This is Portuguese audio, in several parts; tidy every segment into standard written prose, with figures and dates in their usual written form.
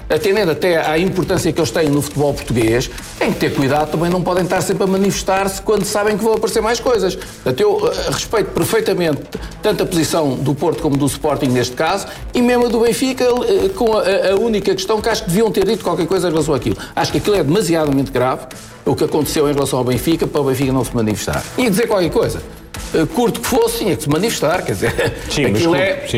atendendo até à importância que eles têm no futebol português, têm que ter cuidado, também não podem estar sempre a manifestar-se quando sabem que vão aparecer mais coisas. Portanto, eu respeito perfeitamente tanto a posição do Porto como do Sporting neste caso, e mesmo a do Benfica, com a única questão que acho que deviam ter dito qualquer coisa em relação àquilo. Acho que aquilo é demasiadamente grave, o que aconteceu em relação ao Benfica, para o Benfica não se manifestar. E dizer qualquer coisa. Curto que fosse, tinha que se manifestar, quer dizer, sim, aquilo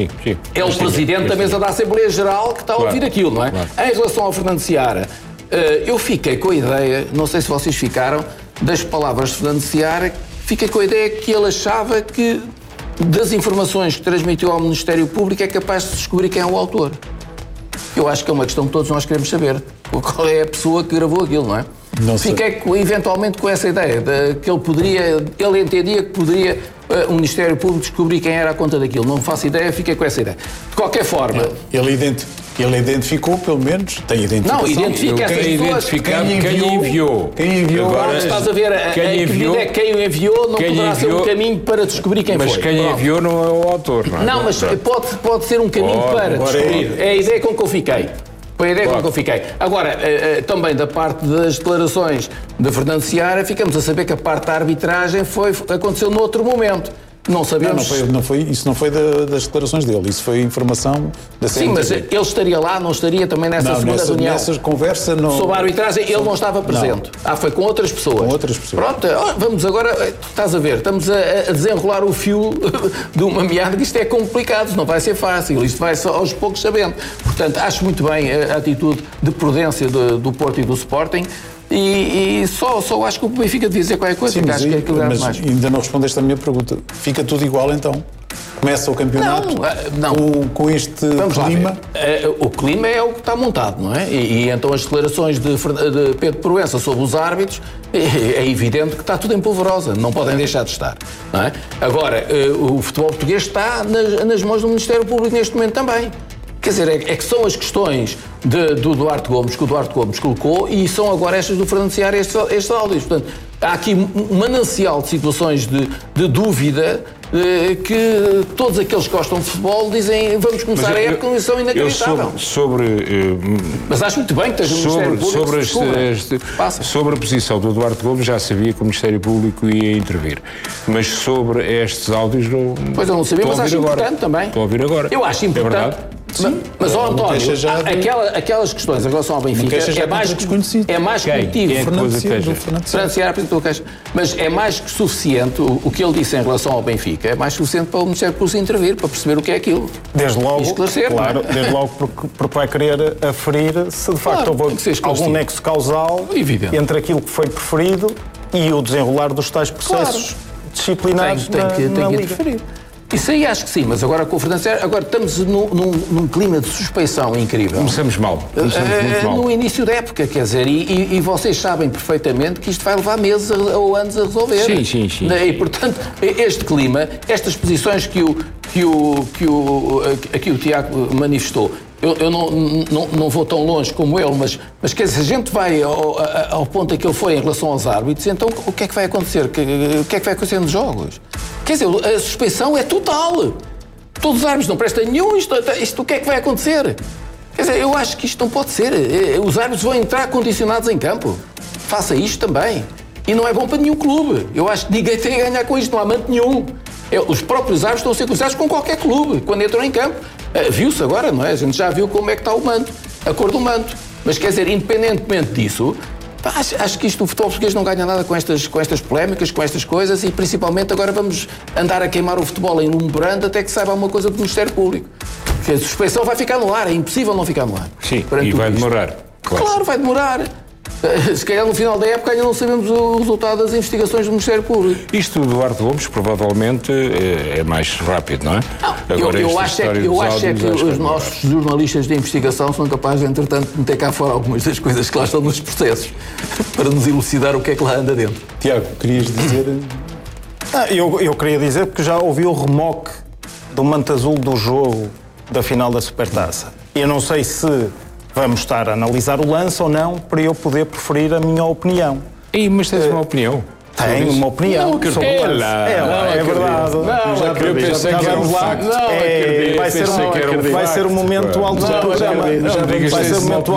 é o presidente da mesa da Assembleia Geral que está a ouvir aquilo, não é? Claro. Em relação ao Fernando Seara, eu fiquei com a ideia, não sei se vocês ficaram, das palavras de Fernando Seara, fiquei com a ideia que ele achava que das informações que transmitiu ao Ministério Público é capaz de descobrir quem é o autor. Eu acho que é uma questão que todos nós queremos saber. Qual é a pessoa que gravou aquilo, não é? Não fiquei eventualmente com essa ideia de que ele entendia que poderia o Ministério Público descobrir quem era a conta daquilo. Não faço ideia, fiquei com essa ideia. De qualquer forma... Ele identificou, pelo menos, tem identificação. Não, identifica essas pessoas. Quem enviou. Agora estás a ver, quem o enviou não poderá ser um caminho para descobrir quem foi. Mas quem enviou não é o autor, não é? Não, mas pode ser um caminho para descobrir. É a ideia com que eu fiquei. Foi a ideia com que eu fiquei. Agora, também da parte das declarações de Fernando Seara, ficamos a saber que a parte da arbitragem aconteceu noutro momento. Não sabemos... Isso não foi das declarações dele, isso foi informação da CNTV. Sim, mas ele estaria lá, não estaria também nessa segunda reunião? Nessa conversa não... Sobre a arbitragem, ele não estava presente. Foi com outras pessoas. Com outras pessoas. Pronto, vamos agora, estás a ver, estamos a desenrolar o fio de uma meada, que isto é complicado, não vai ser fácil, isto vai só aos poucos sabendo. Portanto, acho muito bem a atitude de prudência do Porto e do Sporting. E só acho que o Benfica devia dizer qualquer coisa. Sim, mas, acho que é aquilo mas mais. Ainda não respondeste à minha pergunta. Fica tudo igual então? Começa o campeonato com este clima? O clima é o que está montado, não é? E então as declarações de Pedro Proença sobre os árbitros é evidente que está tudo em polvorosa. Não podem deixar de estar, não é? Agora, o futebol português está nas mãos do Ministério Público neste momento também. Quer dizer, é que são as questões do Duarte Gomes, que o Duarte Gomes colocou, e são agora estas do Fernando Seara, estes áudios. Portanto, há aqui um manancial de situações de dúvida que todos aqueles que gostam de futebol dizem vamos começar a época com uma condição inacreditável. Mas acho muito bem que esteja o Ministério Público sobre a posição do Duarte Gomes, já sabia que o Ministério Público ia intervir. Mas sobre estes áudios não... Pois eu não sabia, mas acho importante também. Estou a ouvir agora. Eu acho importante. É verdade? Mas, António, aquelas questões em relação ao Benfica é mais conhecido. Mas é mais que suficiente o que ele disse em relação ao Benfica, é mais suficiente para o Ministério Público intervir, para perceber o que é aquilo. Desde logo, claro, desde logo porque vai querer aferir se de facto houve algum nexo causal entre aquilo que foi preferido e o desenrolar dos tais processos disciplinares tem que interferir. Isso aí acho que sim, mas agora com o Fernando Seara, agora estamos num clima de suspeição incrível. Começamos muito mal. No início da época, quer dizer, e vocês sabem perfeitamente que isto vai levar meses ou anos a resolver. Sim. E, portanto, este clima, estas posições que o Tiago manifestou, eu não vou tão longe como ele, mas quer dizer, a gente vai ao ponto em que ele foi em relação aos árbitros, então o que é que vai acontecer? O que é que vai acontecer nos jogos? Quer dizer, a suspeição é total. Todos os árbitros não prestam nenhum, isto o que é que vai acontecer? Quer dizer, eu acho que isto não pode ser. Os árbitros vão entrar condicionados em campo. Faça isto também. E não é bom para nenhum clube. Eu acho que ninguém tem a ganhar com isto, não há manto nenhum. Os próprios árbitros estão a ser cruzados com qualquer clube, quando entram em campo. Viu-se agora, não é? A gente já viu como é que está o manto, a cor do manto. Mas quer dizer, independentemente disso, acho que isto, o futebol português não ganha nada com estas polémicas, com estas coisas, e principalmente agora vamos andar a queimar o futebol em lumbrando até que saiba alguma coisa do Ministério Público. Porque a suspeição vai ficar no ar, é impossível não ficar no ar. Sim, e vai demorar. Claro, vai demorar. Se calhar no final da época ainda não sabemos o resultado das investigações do Ministério Público. Isto do Duarte Gomes provavelmente é mais rápido, não é? Eu acho que os nossos jornalistas de investigação são capazes, entretanto, de meter cá fora algumas das coisas que lá estão nos processos para nos elucidar o que é que lá anda dentro. Tiago, querias dizer... Eu queria dizer porque já ouvi o remoque do manto azul do jogo da final da Supertaça. Eu não sei se vamos estar a analisar o lance ou não para eu poder preferir a minha opinião. Mas tens uma opinião? Tenho uma opinião sobre o lance. É verdade. Eu pensei que era um facto. Vai ser o momento alto do programa. Vai ser o momento